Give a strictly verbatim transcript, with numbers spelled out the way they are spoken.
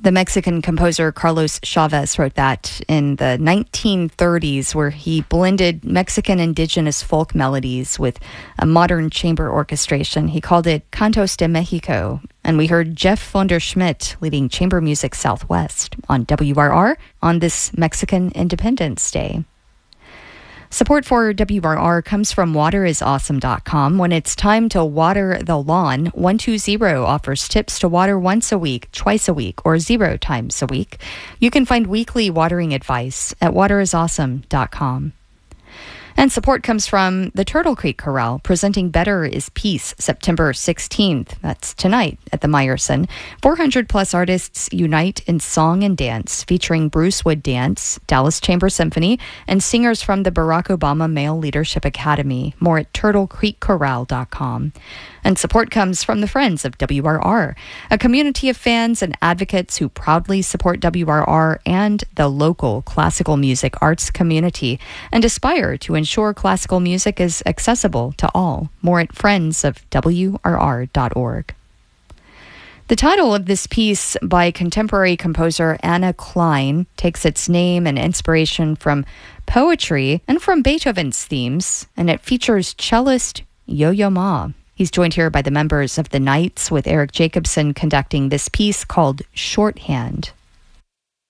The Mexican composer Carlos Chavez wrote that in the nineteen thirties, where he blended Mexican indigenous folk melodies with a modern chamber orchestration. He called it Cantos de Mexico. And we heard Jeff von der Schmidt leading Chamber Music Southwest on W R R on this Mexican Independence Day. Support for W R R comes from water is awesome dot com. When it's time to water the lawn, one two zero offers tips to water once a week, twice a week, or zero times a week. You can find weekly watering advice at water is awesome dot com. And support comes from the Turtle Creek Chorale, presenting Better is Peace, September sixteenth. That's tonight at the Meyerson. four hundred plus artists unite in song and dance, featuring Bruce Wood Dance, Dallas Chamber Symphony, and singers from the Barack Obama Male Leadership Academy. More at turtle creek chorale dot com. And support comes from the Friends of W R R, a community of fans and advocates who proudly support W R R and the local classical music arts community and aspire to ensure classical music is accessible to all. More at friends of W R R dot org. The title of this piece by contemporary composer Anna Klein takes its name and inspiration from poetry and from Beethoven's themes, and it features cellist Yo-Yo Ma. He's joined here by the members of the Knights, with Eric Jacobson conducting this piece called Shorthand.